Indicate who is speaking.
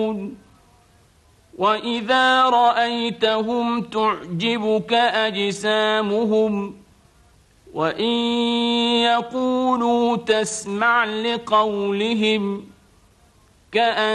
Speaker 1: يعلمون وإذا رأيتهم تعجبك أجسامهم وإن يقولوا تسمع لقولهم كأن